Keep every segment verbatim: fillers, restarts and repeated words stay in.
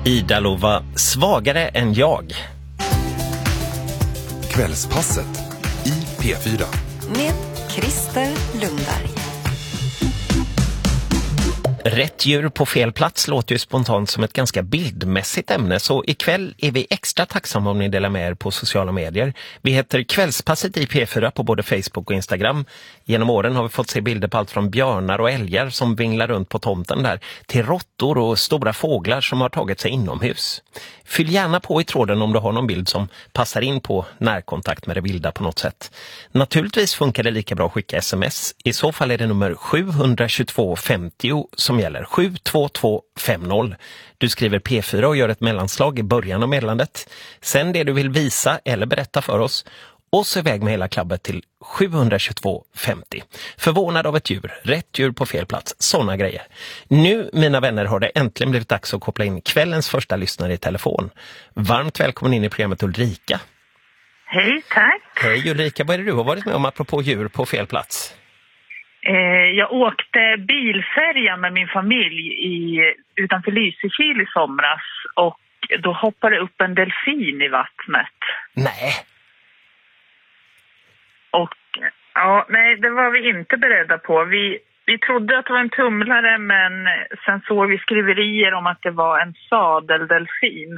Idalo var svagare än jag. Kvällspasset i P fyra. Med Christer Lundberg. Rätt djur på fel plats låter ju spontant som ett ganska bildmässigt ämne, så ikväll är vi extra tacksamma om ni delar med er på sociala medier. Vi heter Kvällspasset i P fyra på både Facebook och Instagram. Genom åren har vi fått se bilder på allt från björnar och älgar som vinglar runt på tomten där, till råttor och stora fåglar som har tagit sig inomhus. Fyll gärna på i tråden om du har någon bild som passar in på närkontakt med det vilda på något sätt. Naturligtvis funkar det lika bra att skicka sms. I så fall är det nummer sju två två femtio som gäller, sju två två fem noll. Du skriver P fyra och gör ett mellanslag i början av meddelandet. Sen det du vill visa eller berätta för oss. Och så iväg med hela klabbet till sju två femtio. Förvånad av ett djur, rätt djur på fel plats, sådana grejer. Nu, mina vänner, har det äntligen blivit dags att koppla in kvällens första lyssnare i telefon. Varmt välkommen in i programmet Ulrika. Hej, tack. Hej Ulrika, vad är det du har varit med om apropå djur på fel plats? Eh, jag åkte bilfärja med min familj i, utanför Lysekil i somras och då hoppade upp en delfin i vattnet. Nej. Och ja, nej, det var vi inte beredda på. Vi, vi trodde att det var en tumlare, men sen såg vi skriverier om att det var en sadeldelfin.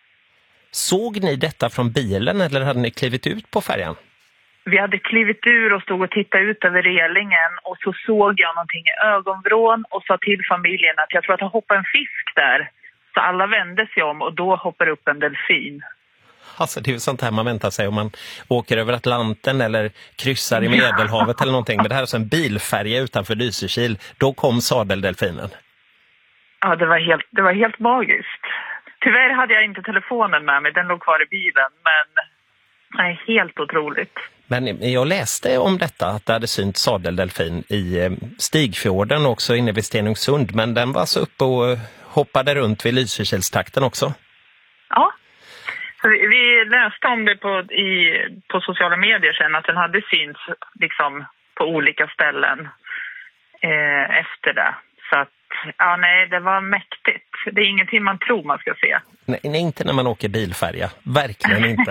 Såg ni detta från bilen eller hade ni klivit ut på färjan? Vi hade klivit ur och stod och tittade ut över relingen och så såg jag någonting i ögonvrån och sa till familjen att jag tror att det hoppade en fisk där. Så alla vände sig om och då hoppar upp en delfin. Alltså det är ju sånt här man väntar sig om man åker över Atlanten eller kryssar i Medelhavet ja. eller någonting. Men det här är så en bilfärja utanför Lysekil. Då kom sadeldelfinen. Ja, det var helt, det var helt magiskt. Tyvärr hade jag inte telefonen med mig, den låg kvar i bilen. Men nej, helt otroligt. Men jag läste om detta, att det hade synt sadeldelfin i Stigfjorden också inne vid Stenungsund. Men den var så uppe och hoppade runt vid Lysekilstakten också. Ja. Så vi, vi läste om det på, i, på sociala medier sen, att den hade synts liksom, på olika ställen eh, efter det. Så att, ja nej, det var mäktigt. Det är ingenting man tror man ska se. Nej, nej inte när man åker bilfärja. Verkligen inte.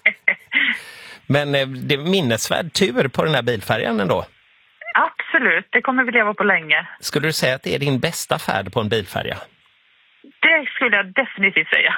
Men eh, det är minnesvärd tur på den här bilfärjan ändå. Absolut, det kommer vi leva på länge. Skulle du säga att det är din bästa färd på en bilfärja? Det skulle jag definitivt säga.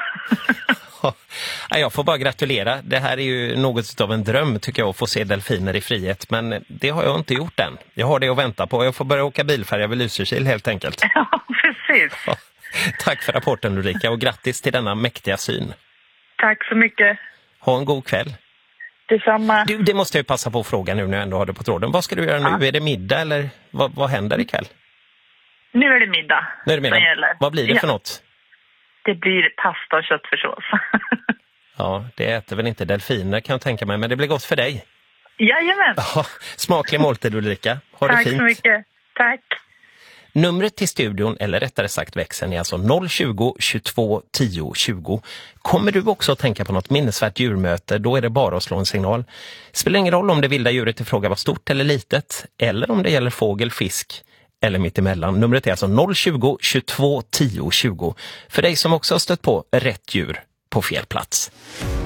Jag får bara gratulera. Det här är ju något av en dröm tycker jag, att få se delfiner i frihet. Men det har jag inte gjort än. Jag har det att vänta på. Jag får börja åka bilfärja vid Lysekil helt enkelt. Ja, precis. Ja. Tack för rapporten Ulrika och grattis till denna mäktiga syn. Tack så mycket. Ha en god kväll. Detsamma. Du, det måste jag passa på att fråga nu när jag ändå har det på tråden. Vad ska du göra ja. nu? Är det middag eller vad, vad händer ikväll? Nu är det middag. Nu är det middag. Vad blir det ja. för något? Det blir pasta och köttfärssås. Ja, det äter väl inte delfiner kan jag tänka mig, men det blir gott för dig. Jajamän. Ja, smaklig måltid Ulrika. Ha Tack det fint. så mycket. Tack. Numret till studion, eller rättare sagt växeln, är alltså noll tjugo, tjugotvå, tio, tjugo. Kommer du också att tänka på något minnesvärt djurmöte, då är det bara att slå en signal. Spelar ingen roll om det vilda djuret i fråga var stort eller litet, eller om det gäller fågel, fisk eller mitt emellan. Numret är alltså noll tjugo, tjugotvå, tio, tjugo. För dig som också har stött på rätt djur på fel plats.